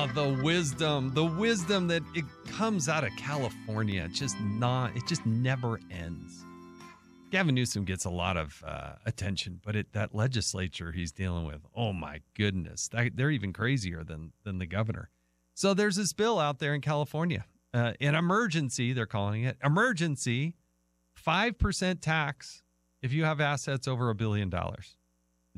The wisdom that it comes out of California. It just never ends. Gavin Newsom gets a lot of attention, but that legislature he's dealing with, oh my goodness, they're even crazier than the governor. So there's this bill out there in California, an emergency, they're calling it, emergency, 5% tax if you have assets over $1 billion.